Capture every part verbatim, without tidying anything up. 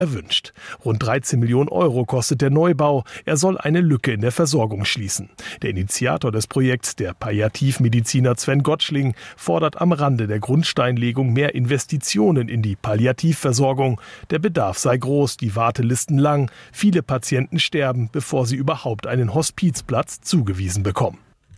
erwünscht. Rund dreizehn Millionen Euro kostet der Neubau. Er soll eine Lücke in der Versorgung schließen. Der Initiator des Projekts, der Palliativmediziner Sven Gottschling, fordert am Rande der Grundsteinlegung mehr Investitionen in die Palliativversorgung. Der Bedarf sei groß, die Wartelisten lang. Viele Patienten sterben, bevor sie überhaupt einen Hospizplatz zugewiesen bekommen.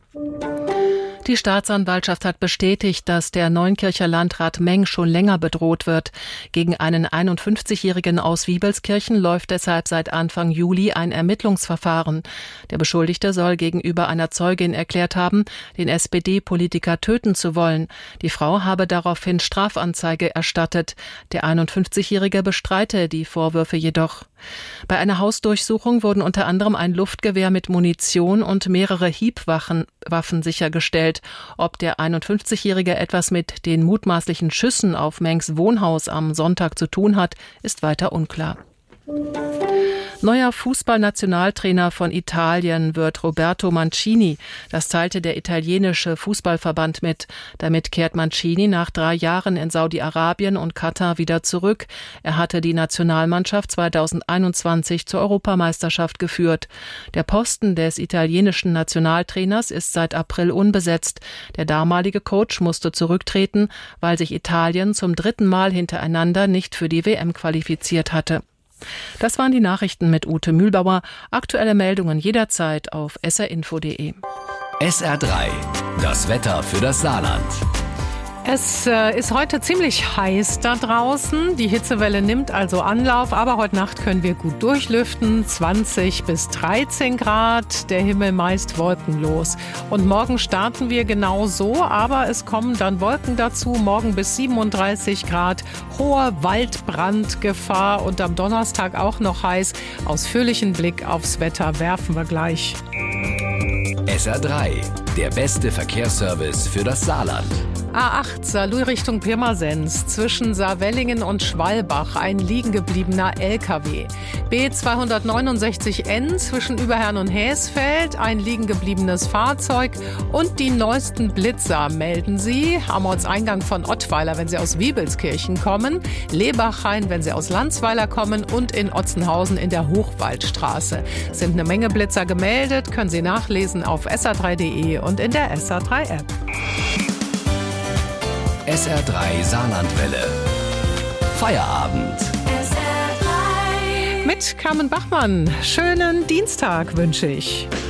Die Staatsanwaltschaft hat bestätigt, dass der Neunkircher Landrat Meng schon länger bedroht wird. Gegen einen einundfünfzigjährigen aus Wiebelskirchen läuft deshalb seit Anfang Juli ein Ermittlungsverfahren. Der Beschuldigte soll gegenüber einer Zeugin erklärt haben, den S P D-Politiker töten zu wollen. Die Frau habe daraufhin Strafanzeige erstattet. Der einundfünfzigjährige bestreite die Vorwürfe jedoch. Bei einer Hausdurchsuchung wurden unter anderem ein Luftgewehr mit Munition und mehrere Hiebwaffen Waffen sichergestellt. Ob der einundfünfzigjährige etwas mit den mutmaßlichen Schüssen auf Mengs Wohnhaus am Sonntag zu tun hat, ist weiter unklar. Neuer Fußballnationaltrainer von Italien wird Roberto Mancini. Das teilte der italienische Fußballverband mit. Damit kehrt Mancini nach drei Jahren in Saudi-Arabien und Katar wieder zurück. Er hatte die Nationalmannschaft zweitausendeinundzwanzig zur Europameisterschaft geführt. Der Posten des italienischen Nationaltrainers ist seit April unbesetzt. Der damalige Coach musste zurücktreten, weil sich Italien zum dritten Mal hintereinander nicht für die W M qualifiziert hatte. Das waren die Nachrichten mit Ute Mühlbauer. Aktuelle Meldungen jederzeit auf s r info punkt d e. S R drei, das Wetter für das Saarland. Es äh, ist heute ziemlich heiß da draußen. Die Hitzewelle nimmt also Anlauf, aber heute Nacht können wir gut durchlüften. zwanzig bis dreizehn Grad, der Himmel meist wolkenlos. Und morgen starten wir genau so, aber es kommen dann Wolken dazu. Morgen bis siebenunddreißig Grad, hohe Waldbrandgefahr und am Donnerstag auch noch heiß. Ausführlichen Blick aufs Wetter werfen wir gleich. S R drei, der beste Verkehrsservice für das Saarland. A acht Saarlouis Richtung Pirmasens, zwischen Saarwellingen und Schwalbach ein liegengebliebener L K W. B zweihundertneunundsechzig N zwischen Überherrn und Heesfeld ein liegengebliebenes Fahrzeug und die neuesten Blitzer melden Sie am Ortseingang von Ottweiler, wenn Sie aus Wiebelskirchen kommen, Lebachhain, wenn Sie aus Landsweiler kommen und in Otzenhausen in der Hochwaldstraße. Es sind eine Menge Blitzer gemeldet, können Sie nachlesen auf s r drei punkt d e und in der S R drei App. S R drei Saarlandwelle. Feierabend. S R drei. Mit Carmen Bachmann. Schönen Dienstag wünsche ich.